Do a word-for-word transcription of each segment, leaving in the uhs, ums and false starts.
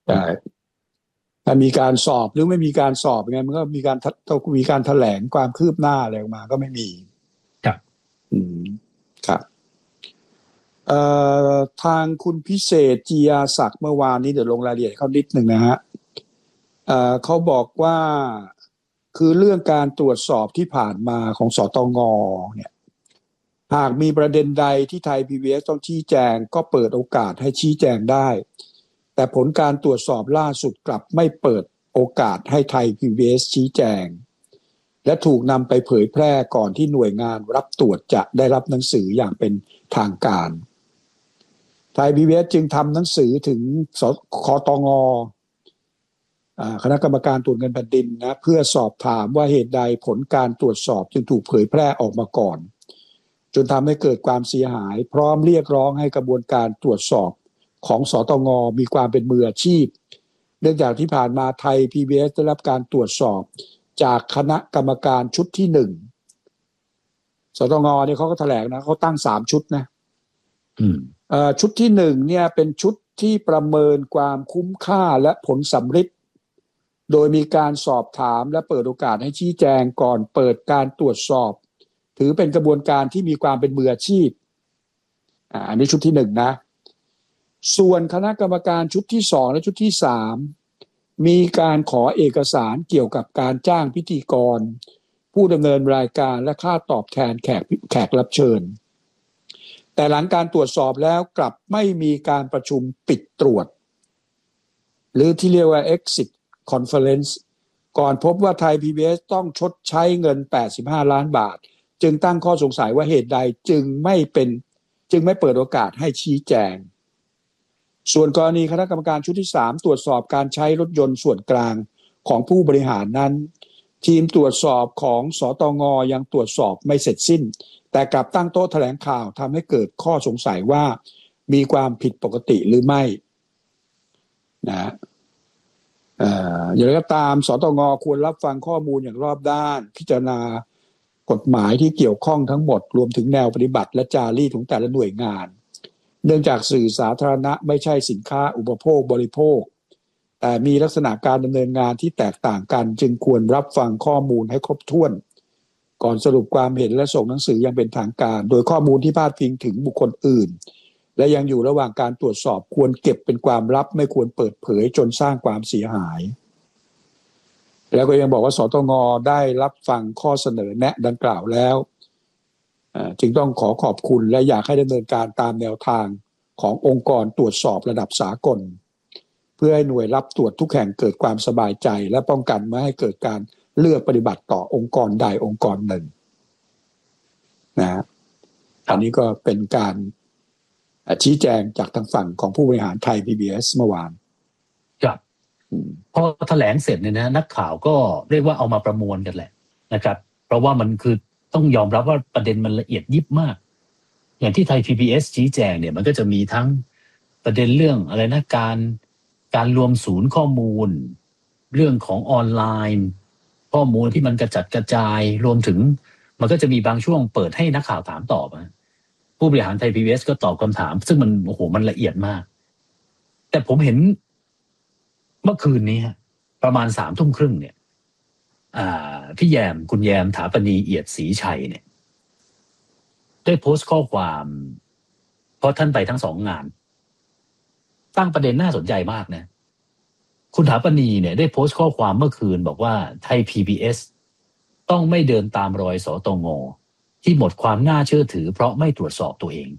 ใช่ถ้ามีการสอบหรือไม่มีการสอบไงมันก็มีการต้องมีการแถลงความคืบหน้าอะไรออกมาก็ไม่มีครับอืมครับเอ่อทางคุณพิเศษจียาศักดิ์เมื่อวานนี้เดี๋ยวลงรายละเอียดเขานิดหนึ่งนะฮะเอ่อเขาบอกว่าคือเรื่องการตรวจสอบที่ผ่านมาของสตงเนี่ยหากมีประเด็นใดที่ไทย พี บี เอส ต้องชี้แจงก็เปิดโอกาสให้ชี้แจงได้แต่ผลการตรวจสอบล่าสุดกลับไม่เปิดโอกาสให้ไทย พี บี เอส ชี้แจงและถูกนำไปเผยแพร่ก่อนที่หน่วยงานรับตรวจจะได้รับหนังสืออย่างเป็นทางการไทย พี บี เอส จึงทำหนังสือถึงคตงคณะกรรมการตรวจเงินแผ่นดินนะเพื่อสอบถามว่าเหตุใดผลการตรวจสอบจึงถูกเผยแพร่ออกมาก่อนจนทำให้เกิดความเสียหายพร้อมเรียกร้องให้กระบวนการตรวจสอบของสตงมีความเป็นมืออาชีพเนื่องจากที่ผ่านมาไทย พี บี เอส ได้รับการตรวจสอบจากคณะกรรมการชุดที่หนึ่งสตงเนี่ยเขาก็แถลงนะเขาตั้งสามชุดนะชุดที่หนึ่งเนี่ยเป็นชุดที่ประเมินความคุ้มค่าและผลสำฤทธิ์โดยมีการสอบถามและเปิดโอกาสให้ชี้แจงก่อนเปิดการตรวจสอบถือเป็นกระบวนการที่มีความเป็นมืออาชีพอันนี้ชุดที่หนึ่งนะส่วนคณะกรรมการชุดที่สองและชุดที่สามมีการขอเอกสารเกี่ยวกับการจ้างพิธีกรผู้ดำเนินรายการและค่าตอบแทนแขกแขกรับเชิญแต่หลังการตรวจสอบแล้วกลับไม่มีการประชุมปิดตรวจหรือที่เรียกว่า exit conference ก่อนพบว่าไทย พี บี เอส ต้องชดใช้เงินแปดสิบห้าล้านบาทจึงตั้งข้อสงสัยว่าเหตุใดจึงไม่เป็นจึงไม่เปิดโอกาสให้ชี้แจงส่วนกรณีคณะกรรมการชุดที่สามตรวจสอบการใช้รถยนต์ส่วนกลางของผู้บริหารนั้นทีมตรวจสอบของสตงยังตรวจสอบไม่เสร็จสิ้นแต่กลับตั้งโต๊ะแถลงข่าวทำให้เกิดข้อสงสัยว่ามีความผิดปกติหรือไม่นะอย่างไรก็ตามสตงควรรับฟังข้อมูลอย่างรอบด้านพิจารณากฎหมายที่เกี่ยวข้องทั้งหมดรวมถึงแนวปฏิบัติและจารีตของแต่ละหน่วยงานเนื่องจากสื่อสาธารณะไม่ใช่สินค้าอุปโภคบริโภคแต่มีลักษณะการดำเนินงานที่แตกต่างกันจึงควรรับฟังข้อมูลให้ครบถ้วนก่อนสรุปความเห็นและส่งหนังสือยังเป็นทางการโดยข้อมูลที่พาดพิงถึงบุคคลอื่นและยังอยู่ระหว่างการตรวจสอบควรเก็บเป็นความลับไม่ควรเปิดเผยจนสร้างความเสียหายแล้วก็ยังบอกว่าสตงได้รับฟังข้อเสนอแนะดังกล่าวแล้วจึงต้องขอขอบคุณและอยากให้ดำเนินการตามแนวทางขององค์กรตรวจสอบระดับสากลเพื่อให้หน่วยรับตรวจทุกแห่งเกิดความสบายใจและป้องกันไม่ให้เกิดการเลือกปฏิบัติต่อองค์กรใดองค์กรหนึ่งนะอันนี้ก็เป็นการชี้แจงจากทางฝั่งของผู้บริหารไทย พี บี เอส เมื่อวานครับพอแถลงเสร็จเนี่ยนะนักข่าวก็เรียกว่าเอามาประมวลกันแหละนะครับเพราะว่ามันคือต้องยอมรับว่าประเด็นมันละเอียดยิบมากอย่างที่ไทย พี บี เอส ชี้แจงเนี่ยมันก็จะมีทั้งประเด็นเรื่องอะไรนะการการรวมศูนย์ข้อมูลเรื่องของออนไลน์ข้อมูลที่มันกระจัดกระจายรวมถึงมันก็จะมีบางช่วงเปิดให้นักข่าวถามตอบนะผู้บริหารไทย พี บี เอส ก็ตอบคำถามซึ่งมันโอ้โหมันละเอียดมากแต่ผมเห็นเมื่อคืนนี้ประมาณสามทุ่มครึ่งเนี่ยพี่แยมคุณแยมถาปณีเอียดศรีชัยเนี่ยได้โพสต์ข้อความเพราะท่านไปทั้งสองงานตั้งประเด็นน่าสนใจมากนะคุณถาปณีเนี่ยได้โพสต์ข้อความเมื่อคืนบอกว่าไทย พี บี เอส ต้องไม่เดินตามรอยสตงที่หมดความน่าเชื่อถือเพราะไม่ตรวจสอบตัวเอง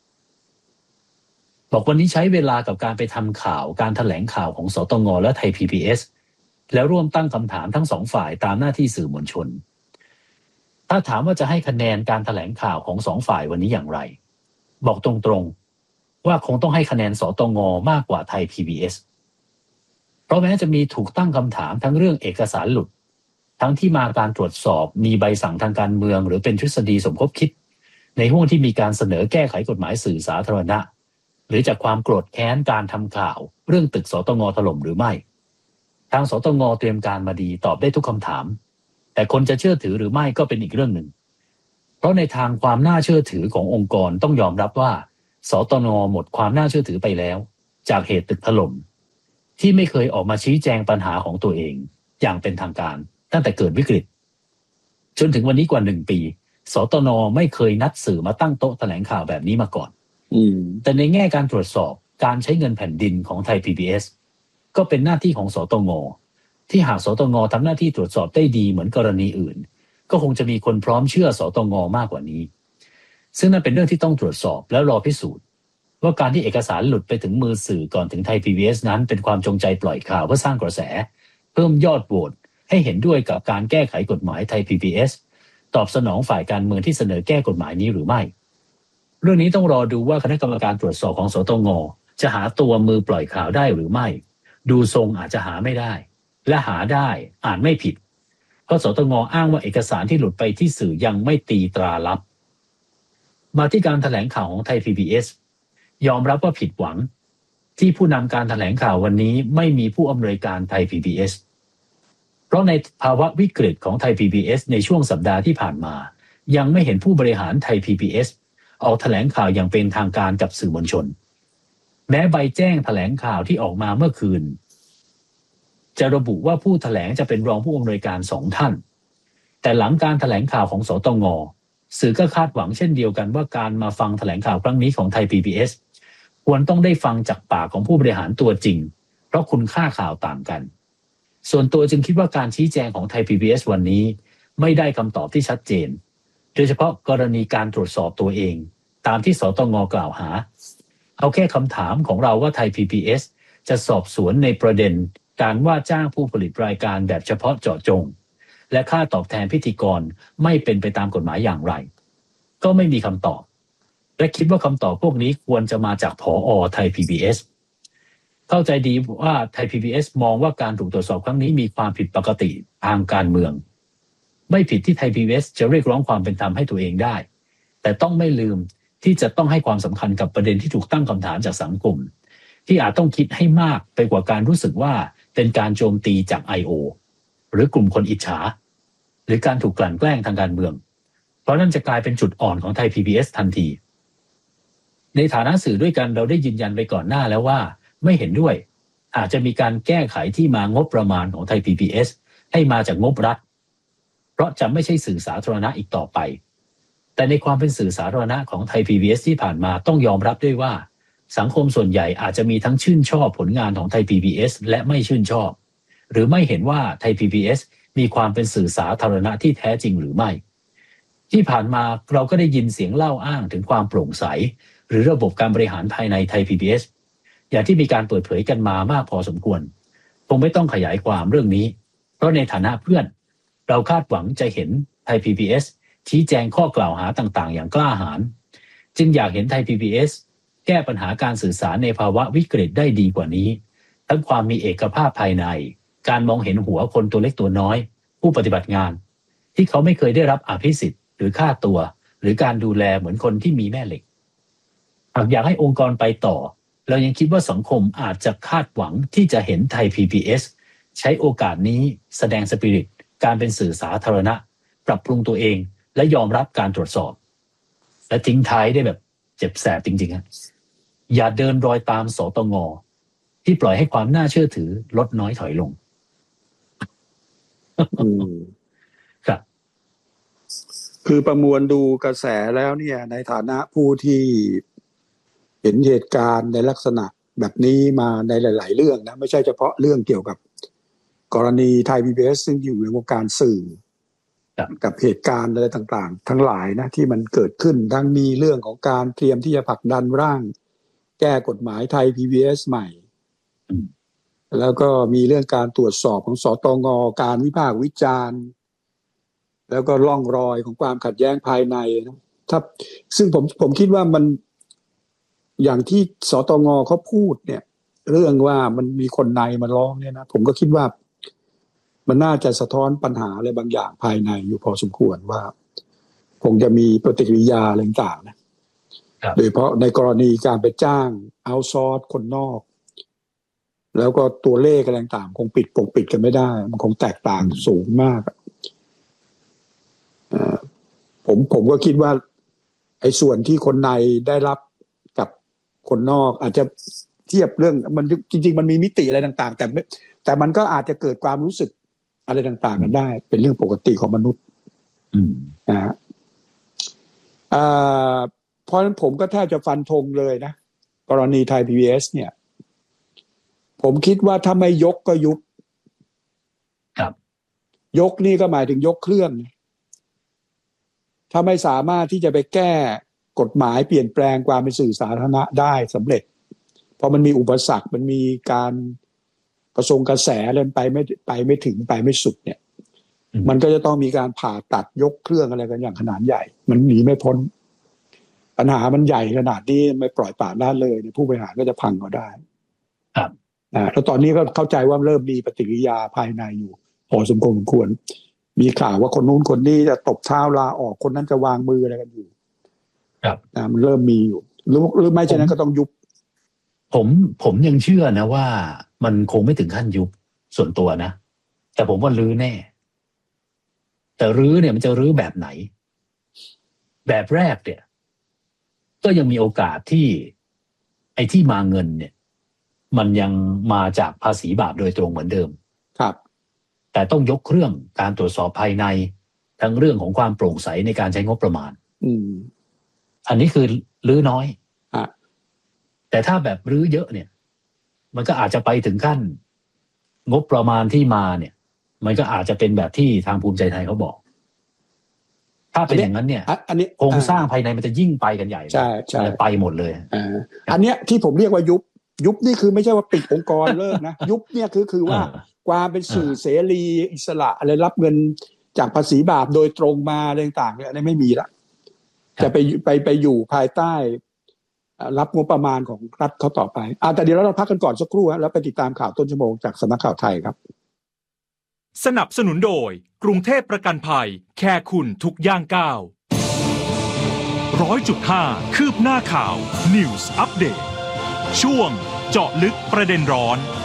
บอกวันนี้ใช้เวลากับการไปทำข่าวการแถลงข่าวของสตงและไทย พี บี เอส แล้วร่วมตั้งคำถามทั้งสองฝ่ายตามหน้าที่สื่อมวลชนถ้าถามว่าจะให้คะแนนการแถลงข่าวของสองฝ่ายวันนี้อย่างไรบอกตรงๆว่าคงต้องให้คะแนนสตงมากกว่าไทย พี บี เอส เพราะแม้จะมีถูกตั้งคำถามทั้งเรื่องเอกสารหลุดทั้งที่มาการตรวจสอบมีใบสั่งทางการเมืองหรือเป็นทฤษฎีสมคบคิดในห่วงที่มีการเสนอแก้ไขกฎหมายสื่อสาธารณะหรือจากความโกรธแค้นการทำข่าวเรื่องตึกสตงถล่มหรือไม่ทางสตงเตรียมการมาดีตอบได้ทุกคำถามแต่คนจะเชื่อถือหรือไม่ก็เป็นอีกเรื่องหนึ่งเพราะในทางความน่าเชื่อถือขององค์กรต้องยอมรับว่าสตงหมดความน่าเชื่อถือไปแล้วจากเหตุตึกถล่มที่ไม่เคยออกมาชี้แจงปัญหาของตัวเองอย่างเป็นทางการตั้งแต่เกิดวิกฤตจนถึงวันนี้กว่าหนึ่งปีสตน.ไม่เคยนัดสื่อมาตั้งโต๊ะแถลงข่าวแบบนี้มาก่อนอืมแต่ในแง่การตรวจสอบการใช้เงินแผ่นดินของไทย พี บี เอส ก็เป็นหน้าที่ของสตง.ที่หากสตง.ทำหน้าที่ตรวจสอบได้ดีเหมือนกรณีอื่นก็คงจะมีคนพร้อมเชื่อสตง.มากกว่านี้ซึ่งนั่นเป็นเรื่องที่ต้องตรวจสอบแล้วรอพิสูจน์ว่าการที่เอกสารหลุดไปถึงมือสื่อก่อนถึงไทย พี บี เอส นั้นเป็นความจงใจปล่อยข่าวเพื่อสร้างกระแสเพิ่มยอดโหวตให้เห็นด้วยกับการแก้ไขกฎหมายไทย พี บี เอส ตอบสนองฝ่ายการเมืองที่เสนอแก้กฎหมายนี้หรือไม่เรื่องนี้ต้องรอดูว่าคณะกรรมการตรวจสอบของสตง.จะหาตัวมือปล่อยข่าวได้หรือไม่ดูทรงอาจจะหาไม่ได้และหาได้อ่านไม่ผิดเพราะสตง.อ้างว่าเอกสารที่หลุดไปที่สื่อยังไม่ตีตราลับมาที่การแถลงข่าวของไทย พี บี เอส ยอมรับว่าผิดหวังที่ผู้นำการแถลงข่าววันนี้ไม่มีผู้อำนวยการไทย พี บี เอส เพราะในภาวะวิกฤตของไทย พี บี เอส ในช่วงสัปดาห์ที่ผ่านมายังไม่เห็นผู้บริหารไทย พี บี เอส ออกแถลงข่าวอย่างเป็นทางการกับสื่อมวลชนแม้ใบแจ้งแถลงข่าวที่ออกมาเมื่อคืนจะระบุว่าผู้แถลงจะเป็นรองผู้อำนวยการสองท่านแต่หลังการแถลงข่าวของสตง.สื่อก็คาดหวังเช่นเดียวกันว่าการมาฟังแถลงข่าวครั้งนี้ของไทย พี บี เอส ควรต้องได้ฟังจากปากของผู้บริหารตัวจริงเพราะคุณค่าข่าวต่างกันส่วนตัวจึงคิดว่าการชี้แจงของไทย พี บี เอส วันนี้ไม่ได้คำตอบที่ชัดเจนโดยเฉพาะกรณีการตรวจสอบตัวเองตามที่สตง.กล่าวหาเอาแค่คำถามของเราว่าไทย พี บี เอส จะสอบสวนในประเด็นการว่าจ้างผู้ผลิตรายการแบบเฉพาะเจาะจงและค่าตอบแทนพิธีกรไม่เป็นไปตามกฎหมายอย่างไรก็ไม่มีคำตอบและคิดว่าคำตอบพวกนี้ควรจะมาจากผอ.ไทย พี บี เอส เข้าใจดีว่าไทย พี บี เอส มองว่าการถูกตรวจสอบครั้งนี้มีความผิดปกติทางการเมืองไม่ผิดที่ไทย พี บี เอส จะเรียกร้องความเป็นธรรมให้ตัวเองได้แต่ต้องไม่ลืมที่จะต้องให้ความสำคัญกับประเด็นที่ถูกตั้งคำถามจากสังคมที่อาจต้องคิดให้มากไปกว่าการรู้สึกว่าเป็นการโจมตีจาก ไอ โอ หรือกลุ่มคนอิจฉาหรือการถูกกลั่นแกล้งทางการเมืองเพราะนั่นจะกลายเป็นจุดอ่อนของไทย พี บี เอส ทันทีในฐานะสื่อด้วยกันเราได้ยืนยันไปก่อนหน้าแล้วว่าไม่เห็นด้วยอาจจะมีการแก้ไขที่มางบประมาณของไทย พี บี เอส ให้มาจากงบรัฐเพราะจะไม่ใช่สื่อสาธารณะอีกต่อไปแต่ในความเป็นสื่อสาธารณะของไทย พี บี เอส ที่ผ่านมาต้องยอมรับด้วยว่าสังคมส่วนใหญ่อาจจะมีทั้งชื่นชอบผลงานของไทย พี บี เอส และไม่ชื่นชอบหรือไม่เห็นว่าไทย พี บี เอส มีความเป็นสื่อสาธารณะที่แท้จริงหรือไม่ที่ผ่านมาเราก็ได้ยินเสียงเล่าอ้างถึงความโปร่งใสหรือระบบการบริหารภายในไทย พี บี เอส อย่างที่มีการเปิดเผยกันมามากพอสมควรคงไม่ต้องขยายความเรื่องนี้เพราะในฐานะเพื่อนเราคาดหวังจะเห็นไทย พี บี เอส ชี้แจงข้อกล่าวหาต่างๆอย่างกล้าหาญจึงอยากเห็นไทย พี บี เอส แก้ปัญหาการสื่อสารในภาวะวิกฤตได้ดีกว่านี้ทั้งความมีเอกภาพภายในการมองเห็นหัวคนตัวเล็กตัวน้อยผู้ปฏิบัติงานที่เขาไม่เคยได้รับอภิสิทธิ์หรือค่าตัวหรือการดูแลเหมือนคนที่มีแม่เหล็กหากอยากให้องค์กรไปต่อเรายังคิดว่าสังคมอาจจะคาดหวังที่จะเห็นไทย พี บี เอส ใช้โอกาสนี้แสดงสปิริตการเป็นสื่อสาธารณะปรับปรุงตัวเองและยอมรับการตรวจสอบและทิ้งท้ายได้แบบเจ็บแสบจริงๆฮะอย่าเดินรอยตามสตง.ที่ปล่อยให้ความน่าเชื่อถือลดน้อยถอยลงครับคือประมวลดูกระแสแล้วเนี่ยในฐานะผู้ที่เห็นเหตุการณ์ในลักษณะแบบนี้มาในหลายๆเรื่องนะไม่ใช่เฉพาะเรื่องเกี่ยวกับกรณีไทย พี บี เอส ซึ่งอยู่ในวงการสื่อกับเหตุการณ์อะไรต่างๆทั้งหลายนะที่มันเกิดขึ้นทั้งมีเรื่องของการเตรียมที่จะผลักดันร่างแก้กฎหมายไทย พี บี เอส ใหม่แล้วก็มีเรื่องการตรวจสอบของสตง.การวิพากษ์วิจารณ์แล้วก็ร่องรอยของความขัดแย้งภายในนะถ้าซึ่งผมผมคิดว่ามันอย่างที่สตง.เขาพูดเนี่ยเรื่องว่ามันมีคนในมาร้องเนี่ยนะผมก็คิดว่ามันน่าจะสะท้อนปัญหาอะไรบางอย่างภายในอยู่พอสมควรว่าคงจะมีปฏิกิริยาอะไรต่างๆนะโดยเฉพาะในกรณีการไปจ้างเอาท์ซอร์สคนนอกแล้วก็ตัวเลขอะไรต่างๆคงปิดปกปิดกันไม่ได้มันคงแตกต่างสูงมากผมผมก็คิดว่าไอ้ส่วนที่คนในได้รับกับคนนอกอาจจะเทียบเรื่องมันจริงๆมันมีมิติอะไรต่างๆแต่แต่มันก็อาจจะเกิดความรู้สึกอะไรต่างๆกันได้เป็นเรื่องปกติของมนุษย์นะฮะเพราะฉะนั้นผมก็แทบจะฟันธงเลยนะกรณีไทย พี บี เอส เนี่ยผมคิดว่าถ้าไม่ยกก็ยุบครับยกนี่ก็หมายถึงยกเครื่องถ้าไม่สามารถที่จะไปแก้กฎหมายเปลี่ยนแปลงความเป็นสื่อสาธารณะได้สำเร็จเพราะมันมีอุปสรรคมันมีการกระทรวงกระแสเล่นไปไม่ไปไม่ถึงไปไม่สุดเนี่ยมันก็จะต้องมีการผ่าตัดยกเครื่องอะไรกันอย่างขนาดใหญ่มันหนีไม่พ้นปัญหามันใหญ่ขนาดนี้ไม่ปล่อยปละละเลยเนี่ยผู้บริหารก็จะพังก็ได้ครับอ่าแล้วตอนนี้ก็เข้าใจว่าเริ่มมีปฏิกิริยาภายในอยู่พอสมควรสมควรมีข่าวว่าคนนู้นคนนี้จะตบเท้าลาออกคนนั้นจะวางมืออะไรกันอยู่ครับอ่ามันเริ่มมีอยู่หรือหรือไม่เช่นนั้นก็ต้องยุบผมผมยังเชื่อนะว่ามันคงไม่ถึงขั้นยุบส่วนตัวนะแต่ผมว่ารื้อแน่แต่รื้อเนี่ยมันจะรื้อแบบไหนแบบแรกเนี่ยก็ยังมีโอกาสที่ไอ้ที่มาเงินเนี่ยมันยังมาจากภาษีบาปโดยตรงเหมือนเดิมครับแต่ต้องยกเครื่องการตรวจสอบภายในทั้งเรื่องของความโปร่งใสในการใช้งบประมาณอืมอันนี้คือรื้อน้อยอ่ะแต่ถ้าแบบรื้อเยอะเนี่ยมันก็อาจจะไปถึงขั้นงบประมาณที่มาเนี่ยมันก็อาจจะเป็นแบบที่ทางภูมิใจไทยเขาบอกถ้าเป็นอย่างนั้นเนี่ยอันนี้โครงสร้างภายในมันจะยิ่งไปกันใหญ่ใช่ใช่ไปหมดเลยอ่าอันเนี้ยที่ผมเรียกว่ายุบยุบนี่คือไม่ใช่ว่าปิดองค์กรเลิกนะยุบเนี่ยคือคือว่าความเป็นสื่อเสรีอิสระอะไรรับเงินจากภาษีบาปโดยตรงมาอะไรต่างๆเนี่ยอันนี้ไม่มีละจะไปไปไปอยู่ภายใต้รับงบประมาณของรัฐเขาต่อไปอ่าแต่เดี๋ยวเราพักกันก่อนสักครู่แล้วไปติดตามข่าวต้นชั่วโมงจากสำนักข่าวไทยครับสนับสนุนโดยกรุงเทพประกันภัยแค่คุณทุกย่างก้าว ร้อยจุดห้า คืบหน้าข่าว News Update ช่วงเจาะลึกประเด็นร้อน